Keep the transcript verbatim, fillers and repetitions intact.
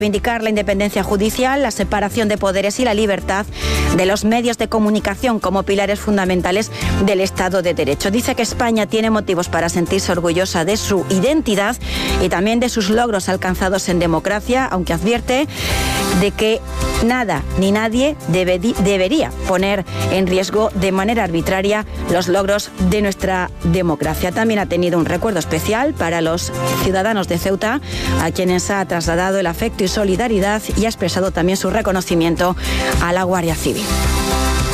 reivindicar la independencia judicial, la separación de poderes y la libertad de los medios de comunicación como pilares fundamentales del Estado de Derecho. Dice que España tiene motivos para sentirse orgullosa de su identidad y también de sus logros alcanzados en democracia, aunque advierte de que nada ni nadie debe, debería poner en riesgo de manera arbitraria los logros de nuestra democracia. También ha tenido un recuerdo especial para los ciudadanos de Ceuta, a quienes ha trasladado el afecto y solidaridad, y ha expresado también su reconocimiento a la Guardia Civil.